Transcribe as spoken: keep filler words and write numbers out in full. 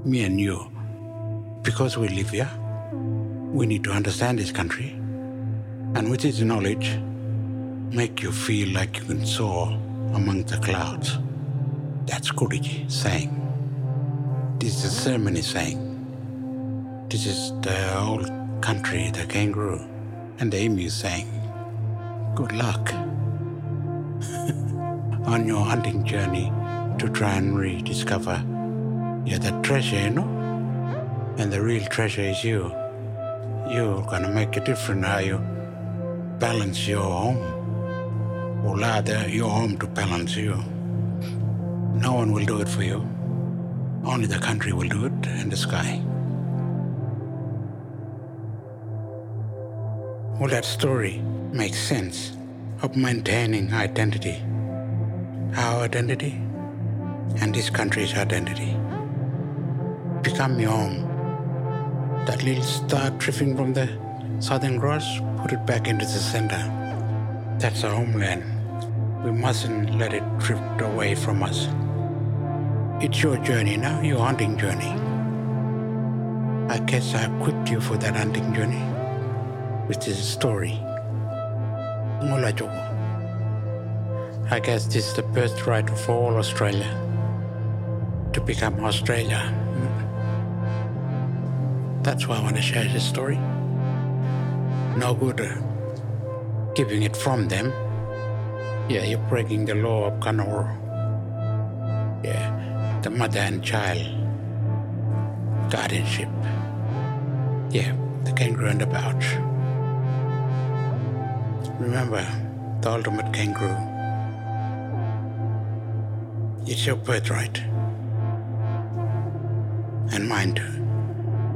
me and you, because we live here, we need to understand this country, and with its knowledge, make you feel like you can soar among the clouds. That's Guruji saying. This is a ceremony saying. This is the old country, the kangaroo, and the emu saying, good luck on your hunting journey to try and rediscover yeah, the treasure, you know? And the real treasure is you. You're gonna make a difference how you balance your home, or rather your home to balance you. No one will do it for you. Only the country will do it, and the sky. Well, that story makes sense of maintaining identity. Our identity and this country's identity. Become your home. That little star drifting from the southern cross, put it back into the center. That's our homeland. We mustn't let it drift away from us. It's your journey now, your hunting journey. I guess I equipped you for that hunting journey with this story. Ngula Jogo. I guess this is the birthright of all Australia, to become Australia. That's why I want to share this story. No good uh, giving it from them. Yeah, you're breaking the law of Kanawara. Yeah, the mother and child guardianship. Yeah, the kangaroo and the pouch. Remember, the ultimate kangaroo. It's your birthright. And mine too.